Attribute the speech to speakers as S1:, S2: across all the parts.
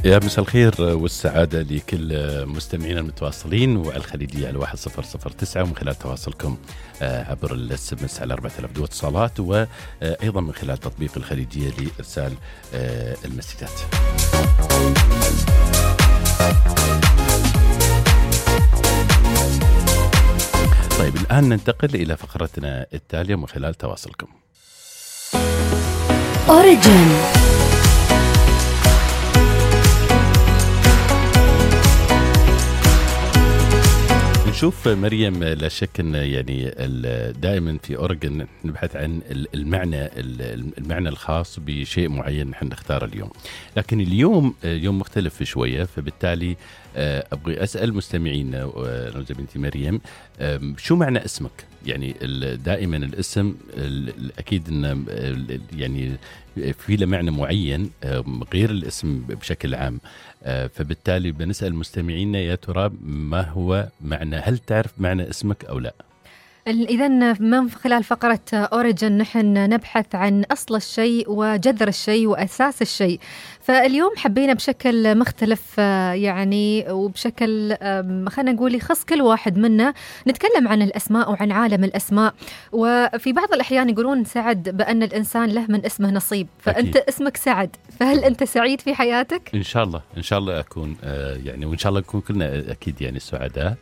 S1: يا مساء الخير والسعادة لكل مستمعينا المتواصلين وعلى الخليجية على 1009 ومن خلال تواصلكم عبر الSMS على 4000 دو اتصالات، وأيضا من خلال تطبيق الخليجية لإرسال المسجات. طيب الآن ننتقل إلى فقرتنا التالية من خلال تواصلكم.
S2: أوريجين.
S1: نشوف مريم، لا شك ان يعني دائما في أوريجين نبحث عن المعنى الخاص بشيء معين نحن نختاره اليوم، لكن اليوم يوم مختلف شويه، فبالتالي ابغي اسال مستمعينا زميلتي مريم شو معنى اسمك؟ يعني دائما الاسم اكيد انه يعني في له معنى معين غير الاسم بشكل عام، فبالتالي بنسال مستمعينا يا ترى ما هو معنى، هل تعرف معنى اسمك او لا؟
S3: إذن من خلال فقرة أوريجين نحن نبحث عن أصل الشيء وجذر الشيء وأساس الشيء. فاليوم حبينا بشكل مختلف يعني وبشكل خلينا نقول يخص كل واحد منا نتكلم عن الأسماء وعن عالم الأسماء. وفي بعض الأحيان يقولون سعد بأن الإنسان له من اسمه نصيب، فأنت أكيد. اسمك سعد، فهل أنت سعيد في حياتك؟
S1: إن شاء الله أكون يعني، وإن شاء الله نكون كلنا أكيد يعني سعداء،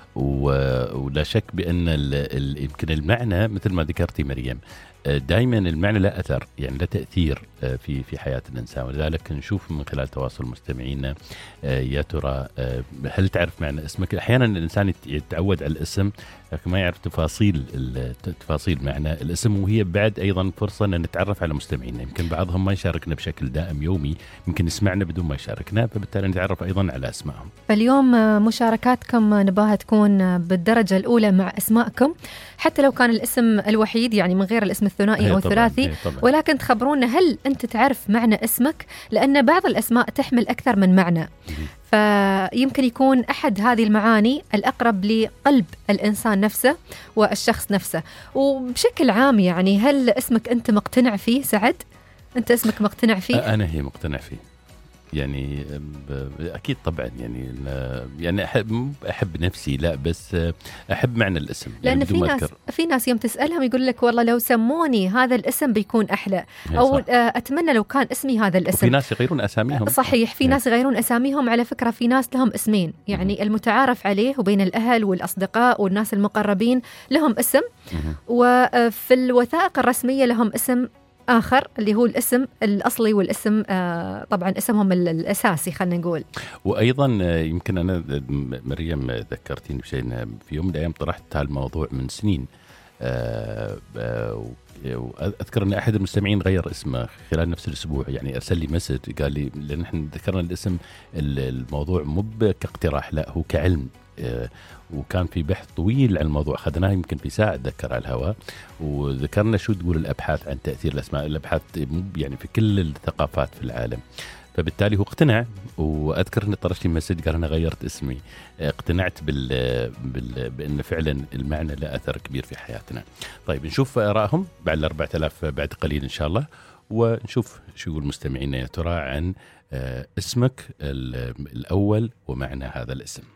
S1: ولا شك بأن يمكن المعنى مثل ما ذكرتي مريم دائما المعنى لا أثر، يعني لا تأثير في حياة الإنسان، ولذلك نشوف من خلال تواصل مستمعينا يا ترى هل تعرف معنى اسمك؟ أحيانا الإنسان يتعود على الاسم لكن ما يعرف تفاصيل معنى الاسم، وهي بعد أيضا فرصة أن نتعرف على مستمعينا، يمكن بعضهم ما يشاركنا بشكل دائم يومي، يمكن يسمعنا بدون ما يشاركنا، فبالتالي نتعرف أيضا على أسمائهم.
S3: فاليوم مشاركاتكم نباها تكون بالدرجة الأولى مع أسمائكم، حتى لو كان الاسم الوحيد يعني من غير الاسم الثنائي أو الثلاثي، ولكن تخبرونا هل أنت تعرف معنى اسمك، لأن بعض الأسماء تحمل أكثر من معنى، فيمكن يكون أحد هذه المعاني الأقرب لقلب الإنسان نفسه والشخص نفسه. وبشكل عام يعني هل اسمك أنت مقتنع فيه سعد؟ أنت اسمك مقتنع فيه؟
S1: أنا هي مقتنع فيه يعني أكيد طبعا، يعني أحب نفسي، لا بس أحب معنى الاسم،
S3: لأن
S1: يعني
S3: في ناس يوم تسألهم يقول لك والله لو سموني هذا الاسم بيكون أحلى، أو أتمنى لو كان اسمي هذا الاسم.
S1: وفي ناس يغيرون أساميهم.
S3: صحيح، في ناس يغيرون أساميهم. على فكرة في ناس لهم اسمين، يعني المتعارف عليه وبين الأهل والأصدقاء والناس المقربين لهم اسم، وفي الوثائق الرسمية لهم اسم آخر اللي هو الاسم الأصلي، والاسم طبعا اسمهم الأساسي خلنا نقول. وأيضا
S1: يمكن أنا مريم ذكرتيني بشيء، في يوم من الأيام طرحت هالموضوع من سنين، أذكر أن أحد المستمعين غير اسمه خلال نفس الأسبوع، يعني أرسل لي مسج قال لي، لأن نحن ذكرنا الاسم الموضوع مو كاقتراح، لا هو كعلم، وكان في بحث طويل عن الموضوع أخذناه يمكن في ساعة ذكر على الهواء، وذكرنا شو تقول الأبحاث عن تأثير الأسماء، الأبحاث يعني في كل الثقافات في العالم، فبالتالي هو اقتنع. وأذكر أني طرش لي مسج قال أنا غيرت اسمي، اقتنعت بأن فعلا المعنى له أثر كبير في حياتنا. طيب نشوف آرائهم بعد 4000 بعد قليل إن شاء الله، ونشوف شو يقول مستمعينا يا ترى عن اسمك الأول ومعنى هذا الاسم.